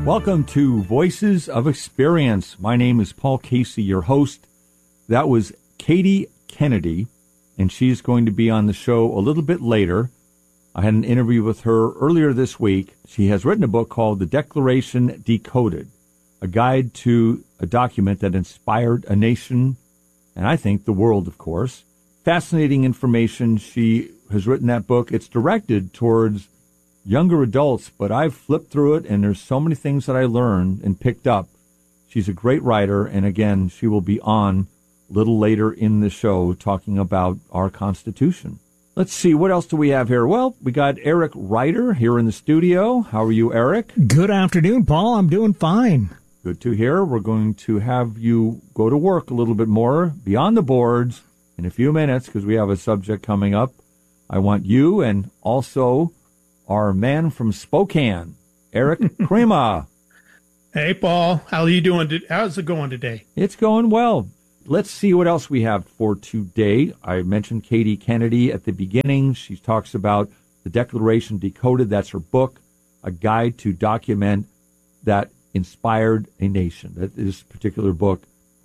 Welcome to Voices of Experience. My name is Paul Casey, your host. That was Katie Kennedy, and she's going to be on the show a little bit later. I had an interview with her earlier this week. She has written a book called The Declaration Decoded, a guide to a document that inspired a nation, and I think the world, of course. Fascinating information. She has written that book. It's directed towards younger adults, but I've flipped through it, and there's so many things that I learned and picked up. She's a great writer, and again, she will be on a little later in the show talking about our Constitution. Let's see, what else do we have here? Well, we got Eric Ryder here in the studio. How are you, Eric? Good afternoon, Paul. I'm doing fine. Good to hear. We're going to have you go to work a little bit more beyond the boards in a few minutes because we have a subject coming up. I want you and also our man from Spokane, Eric Crema. Hey, Paul. How are you doing? How's it going today? It's going well. Let's see what else we have for today. I mentioned Katie Kennedy at the beginning. She talks about the Declaration Decoded. That's her book, a guide to document that inspired a nation. This particular book,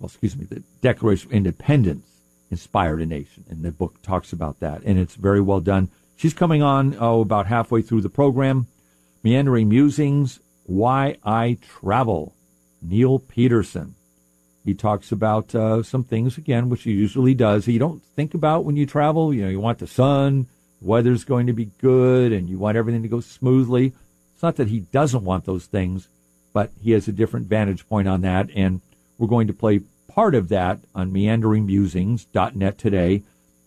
the Declaration of Independence inspired a nation. And the book talks about that, and it's very well done. She's coming on, about halfway through the program. Meandering Musings, Why I Travel, Neil Peterson. He talks about some things, again, which he usually does. You don't think about when you travel. You want the sun, the weather's going to be good, and you want everything to go smoothly. It's not that he doesn't want those things, but he has a different vantage point on that, and we're going to play part of that on meanderingmusings.net today.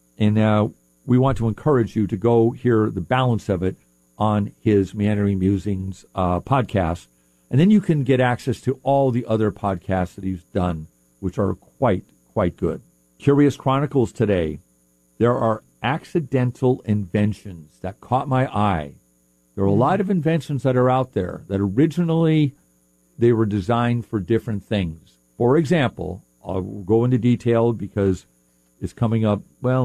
And we want to encourage you to go hear the balance of it on his Meandering Musings podcast. And then you can get access to all the other podcasts that he's done, which are quite good. Curious Chronicles today. There are accidental inventions that caught my eye. There are a lot of inventions that are out there that originally they were designed for different things. For example, I'll go into detail because it's coming up,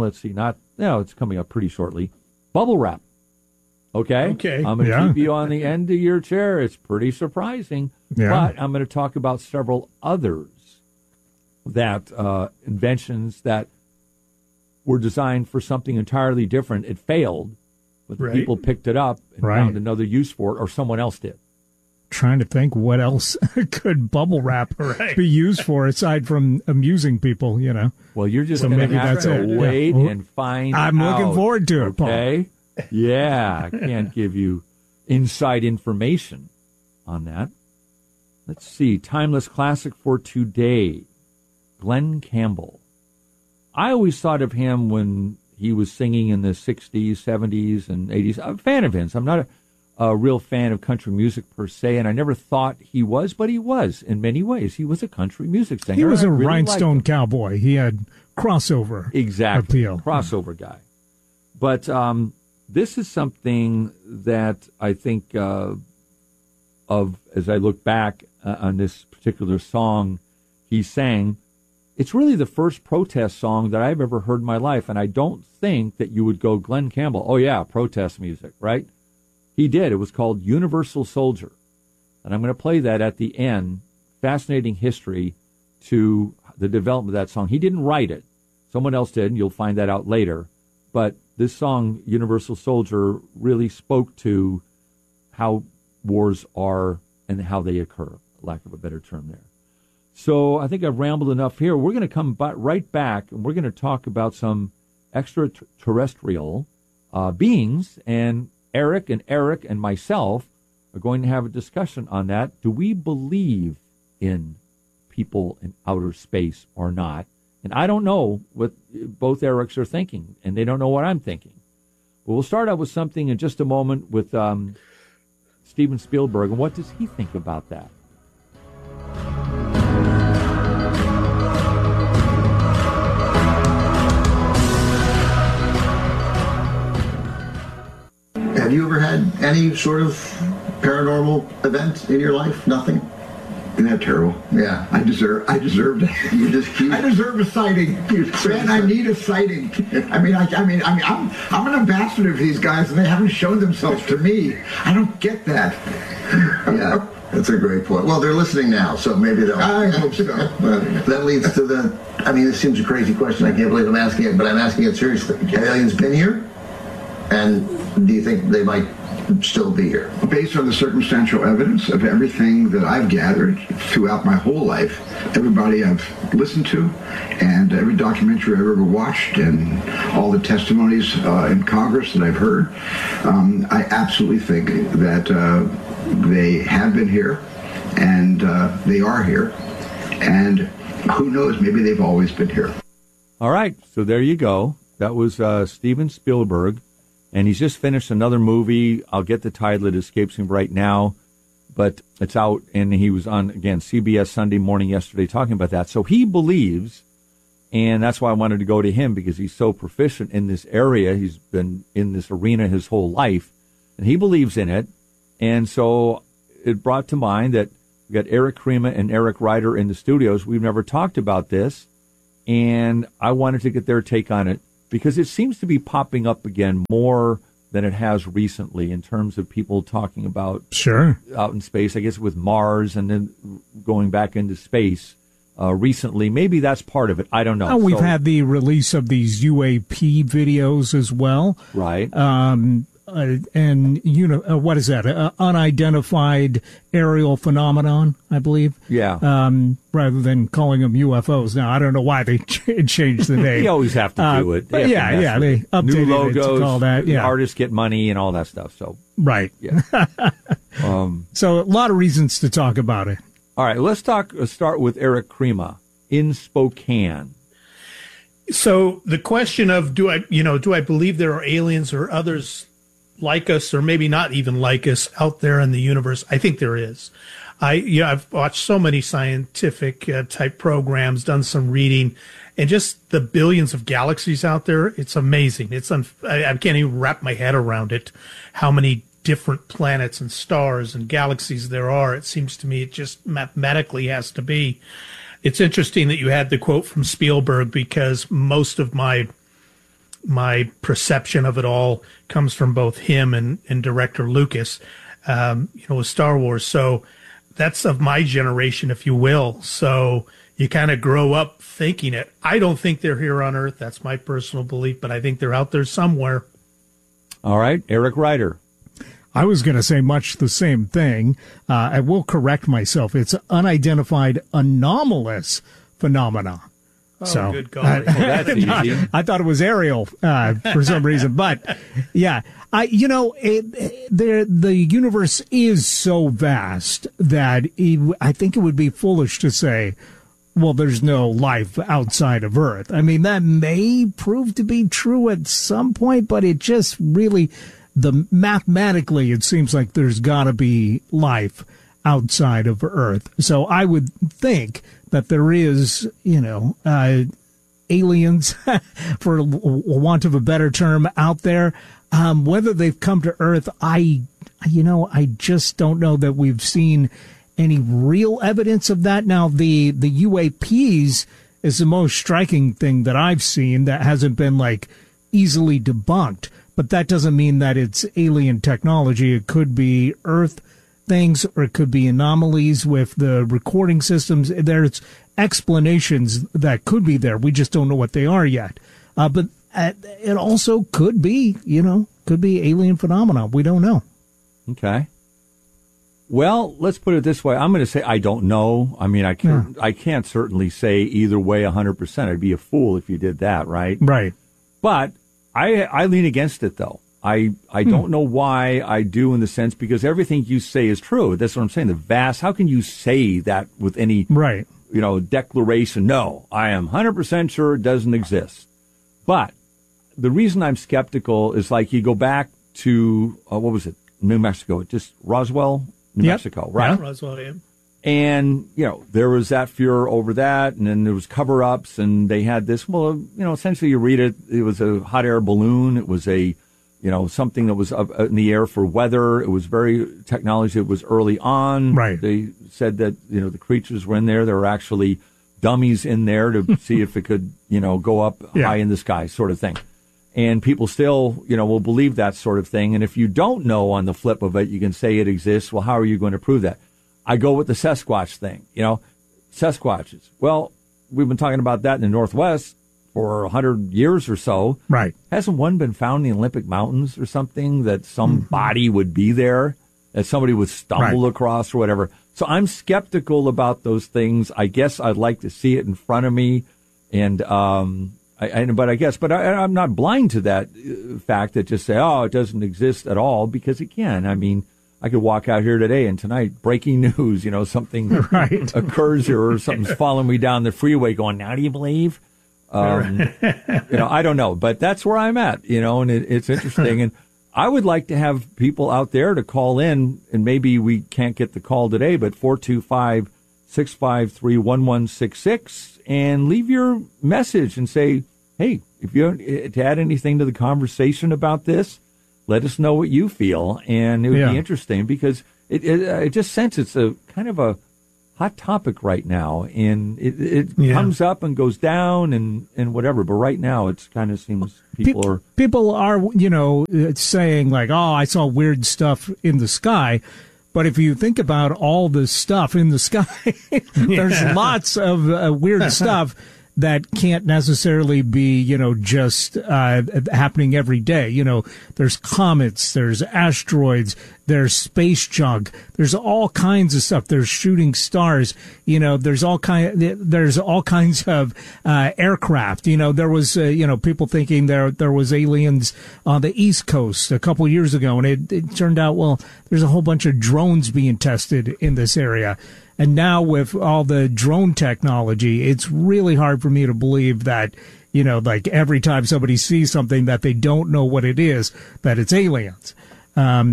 it's coming up pretty shortly. Bubble wrap. Okay? I'm going to keep you on the end of your chair. It's pretty surprising. Yeah. But I'm going to talk about several others that inventions that were designed for something entirely different. It failed, but the people picked it up and found another use for it, or someone else did. Trying to think what else could bubble wrap be used for aside from amusing people, Well, you're just going to have to wait and find out. I'm looking forward to it, Paul. Okay? Yeah, I can't give you inside information on that. Let's see. Timeless classic for today. Glen Campbell. I always thought of him when he was singing in the 60s, 70s, and 80s. I'm a fan of his. I'm not a real fan of country music per se, and I never thought he was, but he was in many ways. He was a country music singer. He was a rhinestone cowboy. He had crossover appeal. Crossover guy. But this is something that I think of as I look back on this particular song he sang. It's really the first protest song that I've ever heard in my life, and I don't think that you would go, Glen Campbell, oh yeah, protest music, right? He did. It was called Universal Soldier. And I'm going to play that at the end. Fascinating history to the development of that song. He didn't write it. Someone else did, and you'll find that out later. But this song, Universal Soldier, really spoke to how wars are and how they occur, lack of a better term there. So I think I've rambled enough here. We're going to come right back, and we're going to talk about some extraterrestrial beings, and Eric and myself are going to have a discussion on that. Do we believe in people in outer space or not? And I don't know what both Erics are thinking, and they don't know what I'm thinking. But we'll start out with something in just a moment with Steven Spielberg, and what does he think about that? Have you ever had any sort of paranormal event in your life? Nothing? Isn't that terrible? Yeah. I deserve that. You just keep. I deserve a sighting. Man, I need a sighting. I'm an ambassador for these guys, and they haven't shown themselves to me. I don't get that. Yeah, that's a great point. Well, they're listening now, so maybe they'll. I hope so. That leads to this seems a crazy question. I can't believe I'm asking it, but I'm asking it seriously. Have aliens been here? And do you think they might still be here? Based on the circumstantial evidence of everything that I've gathered throughout my whole life, everybody I've listened to, and every documentary I've ever watched, and all the testimonies in Congress that I've heard, I absolutely think that they have been here, and they are here, and who knows, maybe they've always been here. All right, so there you go. That was Steven Spielberg. And he's just finished another movie. I'll get the title. It escapes me right now. But it's out, and he was on, again, CBS Sunday Morning yesterday talking about that. So he believes, and that's why I wanted to go to him, because he's so proficient in this area. He's been in this arena his whole life, and he believes in it. And so it brought to mind that we got Eric Krema and Eric Ryder in the studios. We've never talked about this, and I wanted to get their take on it, because it seems to be popping up again more than it has recently in terms of people talking about out in space, I guess with Mars and then going back into space recently. Maybe that's part of it. I don't know. We've had the release of these UAP videos as well. Right. And what is that? Unidentified aerial phenomenon, I believe. Yeah. Rather than calling them UFOs. Now, I don't know why they changed the name. You always have to do it. But they updated new logos, it to call that. Yeah. Artists get money and all that stuff. So right. Yeah. So a lot of reasons to talk about it. All right. Let's start with Eric Krema in Spokane. So the question of do I believe there are aliens or others like us, or maybe not even like us, out there in the universe? I think there is. I've watched so many scientific type programs, done some reading, and just the billions of galaxies out there. It's amazing. I can't even wrap my head around it, how many different planets and stars and galaxies there are. It seems to me it just mathematically has to be. It's interesting that you had the quote from Spielberg, because most of my perception of it all comes from both him and director Lucas, with Star Wars. So that's of my generation, if you will. So you kind of grow up thinking it. I don't think they're here on Earth. That's my personal belief, but I think they're out there somewhere. All right, Eric Ryder. I was going to say much the same thing. I will correct myself. It's unidentified anomalous phenomena. Oh, so, good God. That's easy. I thought it was aerial for some reason, but yeah, the universe is so vast that I think it would be foolish to say, well, there's no life outside of Earth. I mean, that may prove to be true at some point, but it just really, mathematically, it seems like there's got to be life outside of Earth. So I would think that there is, aliens, for want of a better term, out there. Whether they've come to Earth, I just don't know that we've seen any real evidence of that. Now, the UAPs is the most striking thing that I've seen that hasn't been easily debunked. But that doesn't mean that it's alien technology. It could be Earth things, or it could be anomalies with the recording systems. There's explanations that could be there. We just don't know what they are yet. But it also could be, could be alien phenomena. We don't know. Okay. Well, let's put it this way. I'm going to say I don't know. I mean, I can't certainly say either way 100%. I'd be a fool if you did that, right? Right. But I lean against it, though. I don't know why I do, in the sense, because everything you say is true. That's what I'm saying. The vast, how can you say that with any, declaration? No, I am 100% sure it doesn't exist. But the reason I'm skeptical is you go back to, what was it? New Mexico, just Roswell, New Mexico, right? Yeah, Roswell, yeah. And, there was that furor over that, and then there was cover-ups, and they had this, essentially you read it, it was a hot air balloon, it was a something that was up in the air for weather. It was very technology that was early on. Right. They said that, the creatures were in there. There were actually dummies in there to see if it could, go up high in the sky, sort of thing. And people still, will believe that sort of thing. And if you don't know on the flip of it, you can say it exists. Well, how are you going to prove that? I go with the Sasquatch thing, Sasquatches. Well, we've been talking about that in the Northwest for 100 years or so. Right. Hasn't one been found in the Olympic Mountains or something, that some body would be there, that somebody would stumble across or whatever? So I'm skeptical about those things. I guess I'd like to see it in front of me. And, I'm not blind to that fact that just say, oh, it doesn't exist at all, because it can. I mean, I could walk out here today and tonight, breaking news, something occurs here, or something's following me down the freeway going, now do you believe? I don't know, but that's where I'm at, and it's interesting. And I would like to have people out there to call in, and maybe we can't get the call today, but 425-653-1166, and leave your message and say, hey, if you to add anything to the conversation about this, let us know what you feel. And it would be interesting, because I just sense it's a kind of a hot topic right now, and it comes up and goes down and whatever. But right now, it kind of seems people are saying like, oh, I saw weird stuff in the sky. But if you think about all the stuff in the sky, there's lots of weird stuff that can't necessarily be, just happening every day. There's comets, there's asteroids, there's space junk, there's all kinds of stuff. There's shooting stars, there's all kinds of aircraft. There was people thinking there was aliens on the East Coast a couple years ago, and it turned out, well, there's a whole bunch of drones being tested in this area. And now with all the drone technology, it's really hard for me to believe that, like every time somebody sees something that they don't know what it is, that it's aliens. I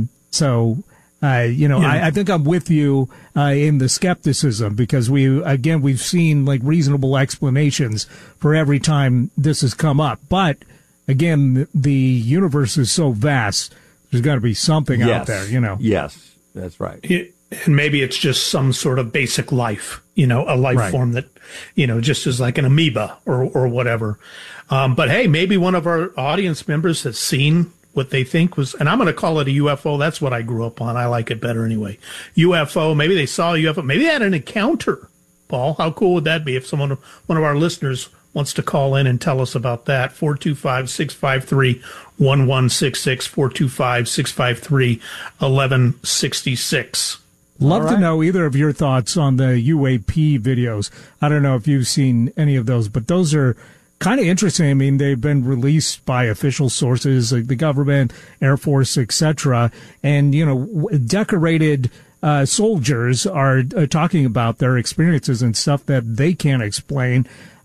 think I'm with you in the skepticism, because we've seen like reasonable explanations for every time this has come up. But again, the universe is so vast, there's got to be something out there, Yes, that's right. And maybe it's just some sort of basic life, a life form that, just is like an amoeba or whatever. But hey, maybe one of our audience members has seen what they think was, and I'm going to call it a UFO. That's what I grew up on. I like it better anyway. UFO. Maybe they saw a UFO. Maybe they had an encounter. Paul, how cool would that be if one of our listeners wants to call in and tell us about that? 425-653-1166, 425-653-1166. Love to know either of your thoughts on the UAP videos. I don't know if you've seen any of those, but those are kind of interesting. I mean, they've been released by official sources like the government, Air Force, etc. And, decorated soldiers are talking about their experiences and stuff that they can't explain.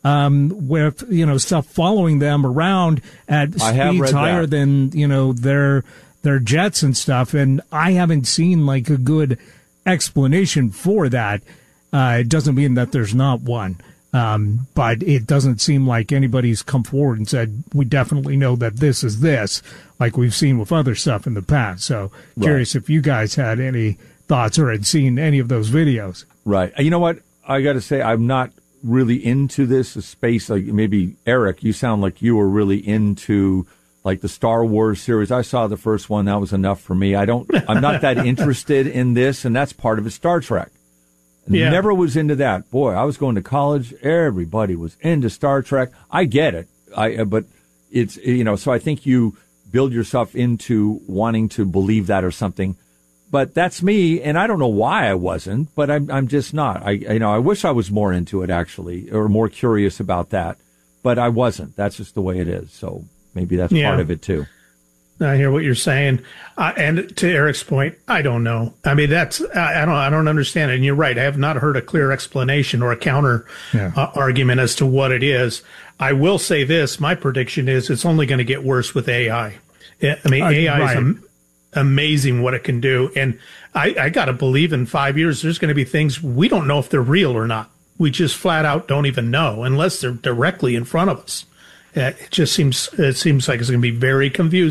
With, stuff following them around at speeds higher than, their jets and stuff. And I haven't seen like a good explanation for that. It doesn't mean that there's not one. But it doesn't seem like anybody's come forward and said, we definitely know that this is this, like we've seen with other stuff in the past. So curious if you guys had any thoughts or had seen any of those videos. Right. You know what? I got to say, I'm not really into this space. Like maybe Eric, you sound like you were really into like the Star Wars series. I saw the first one. That was enough for me. I'm not that interested in this, and that's part of it. Star Trek. Never was into that. Boy, I was going to college. Everybody was into Star Trek. I get it. But it's, so I think you build yourself into wanting to believe that or something. But that's me, and I don't know why I wasn't, but I'm just not. I wish I was more into it, actually, or more curious about that. But I wasn't. That's just the way it is. So maybe that's part of it, too. I hear what you're saying. And to Eric's point, I don't know. I mean, I don't understand it. And you're right. I have not heard a clear explanation or a counter argument as to what it is. I will say this. My prediction is it's only going to get worse with AI. I mean, AI is amazing what it can do. And I got to believe in 5 years, there's going to be things we don't know if they're real or not. We just flat out don't even know unless they're directly in front of us. It seems like it's going to be very confusing.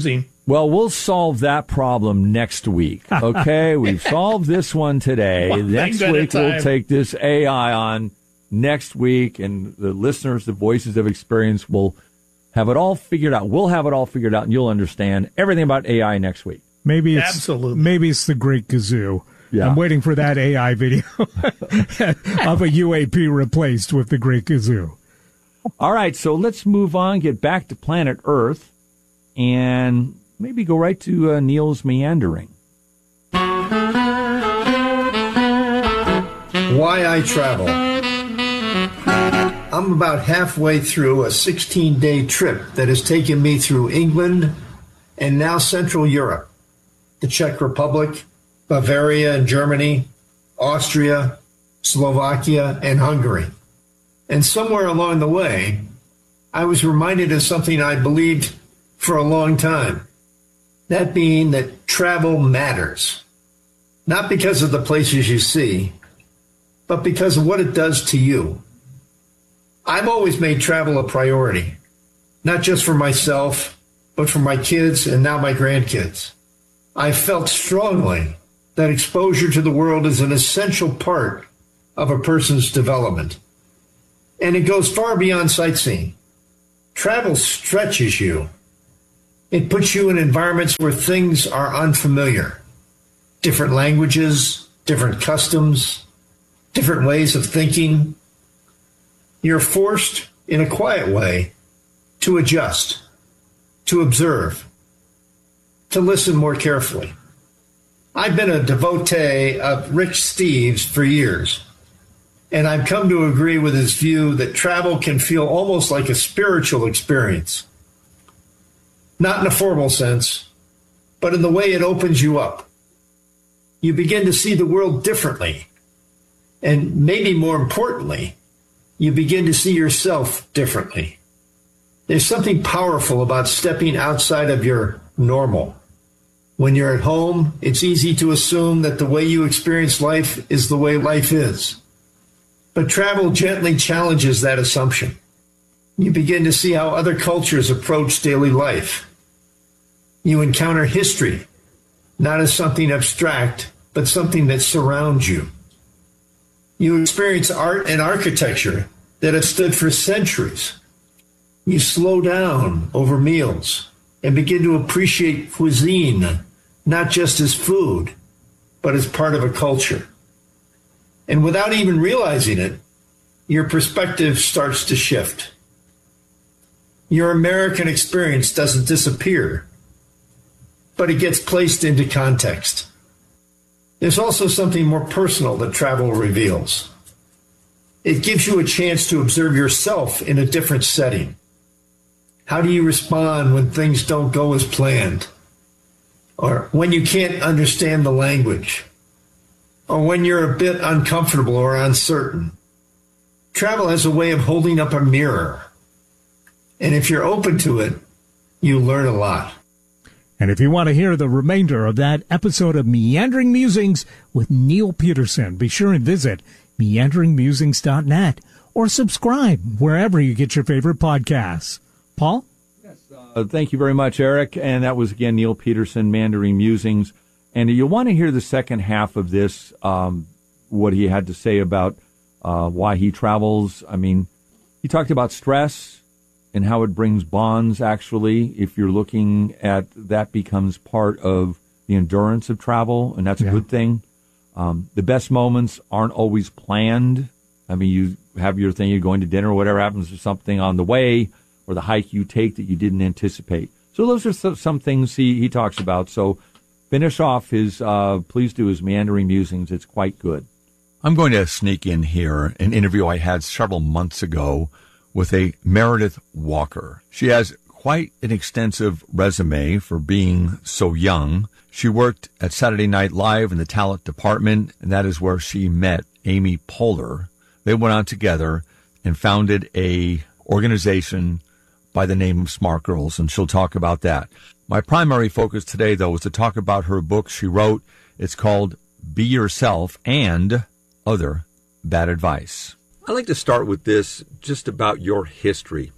Well, we'll solve that problem next week, okay? We've solved this one today. Next week, we'll take this AI on next week, and the listeners, the Voices of Experience, will have it all figured out. We'll have it all figured out, and you'll understand everything about AI next week. Maybe it's the Great Gazoo. Yeah. I'm waiting for that AI video of a UAP replaced with the Great Gazoo. All right, so let's move on, get back to planet Earth, and maybe go right to Neil's meandering. Why I travel. I'm about halfway through a 16-day trip that has taken me through England and now Central Europe, the Czech Republic, Bavaria and Germany, Austria, Slovakia, and Hungary. And somewhere along the way, I was reminded of something I believed for a long time. That being that travel matters. Not because of the places you see, but because of what it does to you. I've always made travel a priority, not just for myself, but for my kids and now my grandkids. I felt strongly that exposure to the world is an essential part of a person's development. And it goes far beyond sightseeing. Travel stretches you. It puts you in environments where things are unfamiliar. Different languages, different customs, different ways of thinking. You're forced, in a quiet way, to adjust, to observe, to listen more carefully. I've been a devotee of Rick Steves for years, and I've come to agree with his view that travel can feel almost like a spiritual experience. Not in a formal sense, but in the way it opens you up. You begin to see the world differently. And maybe more importantly, you begin to see yourself differently. There's something powerful about stepping outside of your normal. When you're at home, it's easy to assume that the way you experience life is the way life is. But travel gently challenges that assumption. You begin to see how other cultures approach daily life. You encounter history, not as something abstract, but something that surrounds you. You experience art and architecture that have stood for centuries. You slow down over meals and begin to appreciate cuisine, not just as food, but as part of a culture. And without even realizing it, your perspective starts to shift. Your American experience doesn't disappear, but it gets placed into context. There's also something more personal that travel reveals. It gives you a chance to observe yourself in a different setting. How do you respond when things don't go as planned? Or when you can't understand the language? Or when you're a bit uncomfortable or uncertain? Travel has a way of holding up a mirror. And if you're open to it, you learn a lot. And if you want to hear the remainder of that episode of Meandering Musings with Neil Peterson, be sure and visit meanderingmusings.net or subscribe wherever you get your favorite podcasts. Paul? Yes. Thank you very much, Eric. And that was, again, Neil Peterson, Meandering Musings. And you'll want to hear the second half of this, what he had to say about why he travels. I mean, he talked about stress and how it brings bonds, actually. If you're looking at that becomes part of the endurance of travel, and that's a good thing. The best moments aren't always planned. I mean, you have your thing, you're going to dinner or whatever, happens to something on the way or the hike you take that you didn't anticipate. So those are some things he talks about. So finish off his, please do, his Meandering Musings. It's quite good. I'm going to sneak in here an interview I had several months ago with a Meredith Walker. She has quite an extensive resume for being so young. She worked at Saturday Night Live in the talent department, and that is where she met Amy Poehler. They went on together and founded a organization by the name of Smart Girls, and she'll talk about that. My primary focus today, though, is to talk about her book she wrote. It's called Be Yourself and Other Bad Advice. I'd like to start with this, just about your history.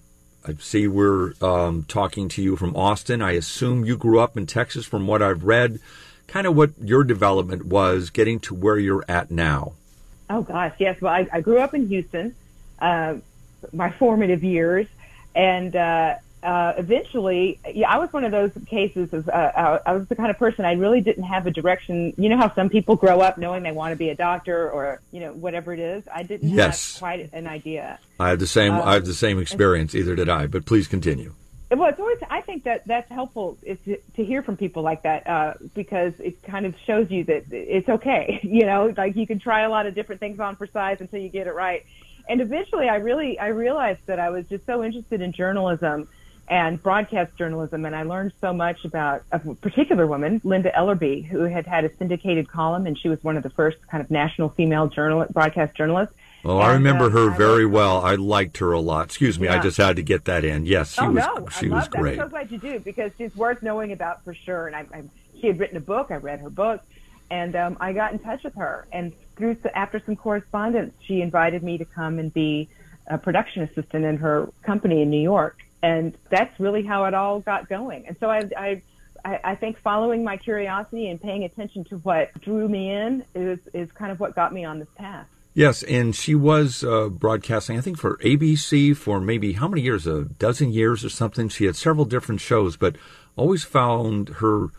I see we're talking to you from Austin. I assume you grew up in Texas from what I've read. Kind of what your development was getting to where you're at now. Oh, gosh, yes. Well, I grew up in Houston, my formative years, and eventually, I was one of those cases of I was the kind of person, I really didn't have a direction. You know how some people grow up knowing they want to be a doctor or, whatever it is? I didn't have quite an idea. I had the same experience, either did I, but please continue. Well, it's always, I think that's helpful to hear from people like that because it kind of shows you that it's okay. Like you can try a lot of different things on for size until you get it right. And eventually I realized that I was just so interested in journalism and broadcast journalism, and I learned so much about a particular woman, Linda Ellerby, who had a syndicated column, and she was one of the first kind of national female broadcast journalists. Oh, I remember her very well. I liked her a lot. Excuse me, I just had to get that in. Yes, she was great. I'm so glad you do, because she's worth knowing about for sure. And she had written a book. I read her book, and I got in touch with her. And after some correspondence, she invited me to come and be a production assistant in her company in New York. And that's really how it all got going. And so I think following my curiosity and paying attention to what drew me in is kind of what got me on this path. Yes, and she was broadcasting, I think, for ABC for maybe how many years? A dozen years or something. She had several different shows, but always found her